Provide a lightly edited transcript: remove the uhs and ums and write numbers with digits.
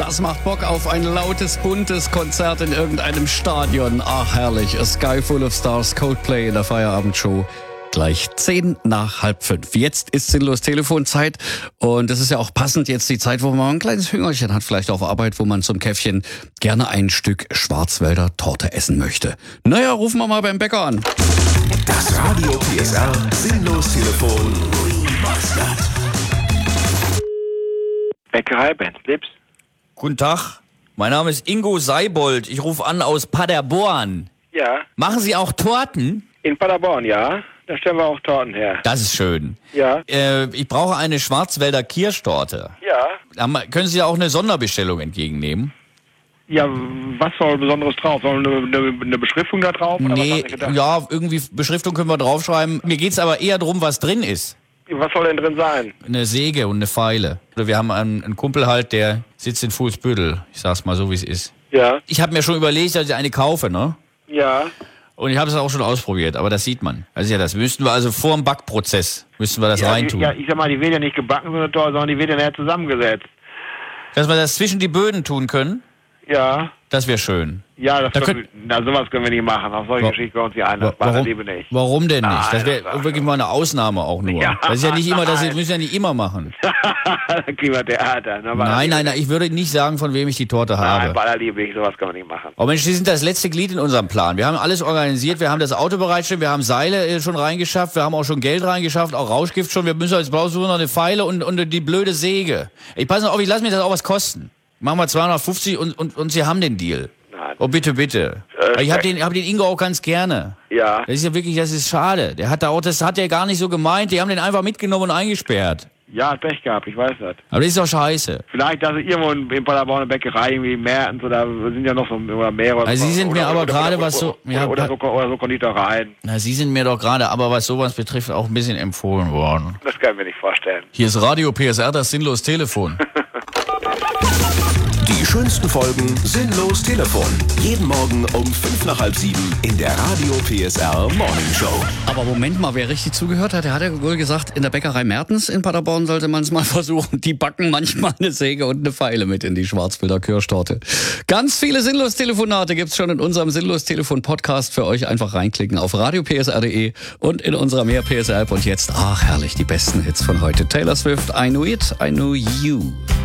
Das macht Bock auf ein lautes, buntes Konzert in irgendeinem Stadion. Ach, herrlich. A Sky Full of Stars, Coldplay in der Feierabendshow. Gleich 5:10. Jetzt ist sinnlos Telefonzeit und das ist ja auch passend jetzt die Zeit, wo man ein kleines Hüngerchen hat, vielleicht auf Arbeit, wo man zum Käffchen gerne ein Stück Schwarzwälder Torte essen möchte. Naja, rufen wir mal beim Bäcker an. Das Radio PSR Sinnlos Telefon. Bäckerei Benzlips. Guten Tag, mein Name ist Ingo Seibold. Ich rufe an aus Paderborn. Ja, Machen Sie auch Torten? in Paderborn, ja. Da stellen wir auch Torten her. Das ist schön. Ja, Ich brauche eine Schwarzwälder Kirschtorte. ja. Können Sie da auch eine Sonderbestellung entgegennehmen? Ja, was soll Besonderes drauf? Soll eine Beschriftung da drauf? Oder was Nee, hast du gedacht? ja, irgendwie Beschriftung können wir draufschreiben. Mir geht's aber eher darum, was drin ist. Was soll denn drin sein? Eine Säge und eine Feile. Wir haben einen Kumpel halt, der sitzt in Fuhlsbüttel. Ich sag's mal so, wie es ist. Ja, Ich habe mir schon überlegt, dass ich eine kaufe, ne? ja. Und ich habe es auch schon ausprobiert, aber das sieht man. Also ja, das müssten wir also vor dem Backprozess, müssten wir das reintun. Ja, ich sag mal, die wird ja nicht gebacken, so eine Torte, sondern die wird ja näher zusammengesetzt. Dass wir das zwischen die Böden tun können, Ja, das wäre schön. ja, das Da können, sowas können wir nicht machen. Auf solche Geschichten bei uns hier ein. Das machen wir lieber nicht. Warum denn nicht? Nein, Das wäre das wirklich mal eine Ausnahme auch nur. Ja, Das ist ja nicht immer, das nein. müssen wir ja nicht immer machen. Dann kriegen wir Theater. Ne? Nein, ich würde nicht sagen, von wem ich die Torte Nein, habe. bei aller Liebe nicht, sowas kann man nicht machen. Oh Mensch, Sie sind das letzte Glied in unserem Plan. Wir haben alles organisiert, wir haben das Auto bereitstehen, wir haben Seile schon reingeschafft, wir haben auch schon Geld reingeschafft, auch Rauschgift schon. Wir müssen jetzt brauchen wir noch eine Feile und die blöde Säge. Ich passe auf, ich lasse mir das auch was kosten. Machen wir 250 und Sie haben den Deal. Nein. Oh, bitte, bitte. Ich hab den Ingo auch ganz gerne. Ja. Das ist ja wirklich, das ist schade. Das hat er gar nicht so gemeint. Die haben den einfach mitgenommen und eingesperrt. Ja, hat Pech gehabt, ich weiß das. Aber das ist doch scheiße. Vielleicht, dass irgendwo in Paderborn eine Bäckerei, irgendwie Mertens oder sind ja noch so oder mehrere. Also Sie sind mir aber gerade was so... Oder so Konditoreien. Na, Sie sind mir doch gerade, aber was sowas betrifft, auch ein bisschen empfohlen worden. Das kann ich mir nicht vorstellen. Hier ist Radio PSR, das sinnlos Telefon. Die schönsten Folgen Sinnlos Telefon. Jeden Morgen um 6:55 in der Radio PSR Morning Show. Aber Moment mal, wer richtig zugehört hat, der hat ja wohl gesagt, in der Bäckerei Mertens in Paderborn sollte man es mal versuchen. Die backen manchmal eine Säge und eine Feile mit in die Schwarzwälder Kirschtorte. Ganz viele Sinnlos-Telefonate gibt's schon in unserem Sinnlos-Telefon-Podcast für euch. Einfach reinklicken auf radiopsr.de und in unserer Mehr PSR-App. Und jetzt, ach herrlich, die besten Hits von heute. Taylor Swift, I Knew It, I Knew You.